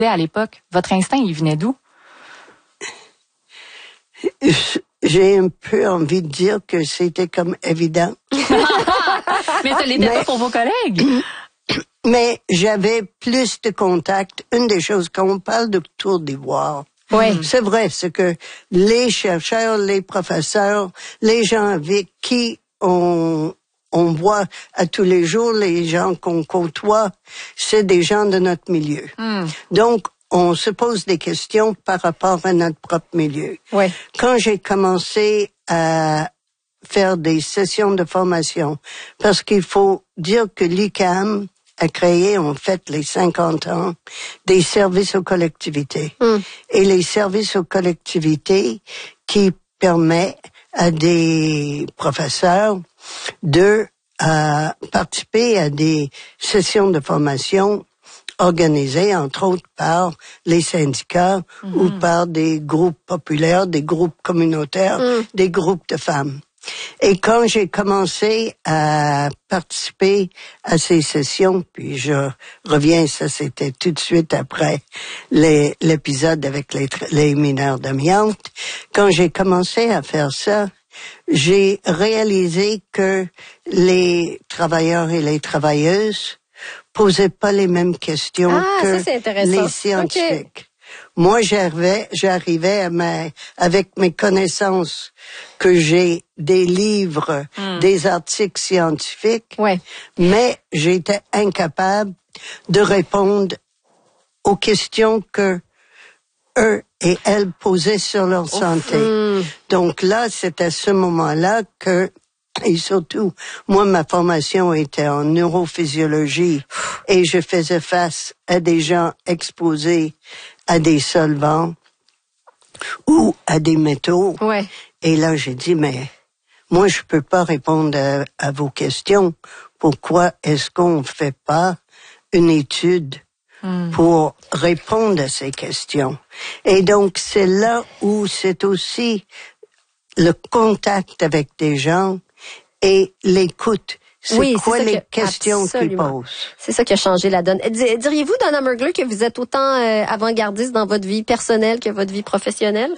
à l'époque? Votre instinct, il venait d'où? J'ai un peu envie de dire que c'était comme évident. Mais ça l'était pas pour vos collègues? Mais j'avais plus de contacts. Une des choses, quand on parle de tour d'ivoire, c'est vrai, c'est que les chercheurs, les professeurs, les gens avec qui on voit à tous les jours, les gens qu'on côtoie, c'est des gens de notre milieu. Donc, on se pose des questions par rapport à notre propre milieu. Quand j'ai commencé à faire des sessions de formation, parce qu'il faut dire que l'UQAM a créé, en fait, les 50 ans, des services aux collectivités. Et les services aux collectivités qui permettent à des professeurs de participer à des sessions de formation organisées, entre autres, par les syndicats ou par des groupes populaires, des groupes communautaires, des groupes de femmes. Et quand j'ai commencé à participer à ces sessions, puis je reviens, ça c'était tout de suite après l'épisode avec les mineurs d'amiante, quand j'ai commencé à faire ça, j'ai réalisé que les travailleurs et les travailleuses posaient pas les mêmes questions que les scientifiques. Moi, j'arrivais avec mes connaissances que j'ai des livres, des articles scientifiques, mais j'étais incapable de répondre aux questions que eux et elles posaient sur leur santé. Donc là, c'est à ce moment-là que, et surtout, moi, ma formation était en neurophysiologie et je faisais face à des gens exposés à des solvants ou à des métaux. Et là, j'ai dit, mais moi, je peux pas répondre à vos questions. Pourquoi est-ce qu'on fait pas une étude pour répondre à ces questions? Et donc, c'est là où c'est aussi le contact avec des gens et l'écoute. C'est quoi les questions qu'ils posent? C'est ça qui a changé la donne. Diriez-vous, Donna Mergler, que vous êtes autant avant-gardiste dans votre vie personnelle que votre vie professionnelle?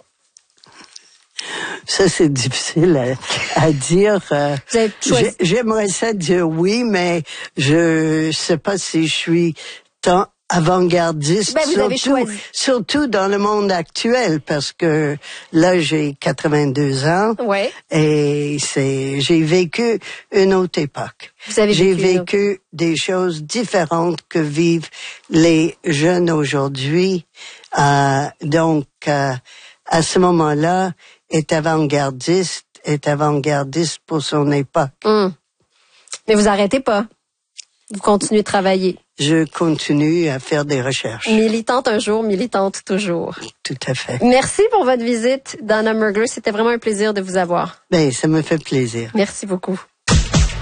Ça, c'est difficile à dire. J'aimerais ça dire oui, mais je sais pas si je suis tant avant-gardiste, surtout dans le monde actuel, parce que là, j'ai 82 ans et j'ai vécu une autre époque. J'ai vécu des choses différentes que vivent les jeunes aujourd'hui. Donc, à ce moment-là, est avant-gardiste pour son époque. Mais vous arrêtez pas. Vous continuez de travailler. Je continue à faire des recherches. Militante un jour, militante toujours. Tout à fait. Merci pour votre visite, Donna Mergler. C'était vraiment un plaisir de vous avoir. Ça me fait plaisir. Merci beaucoup.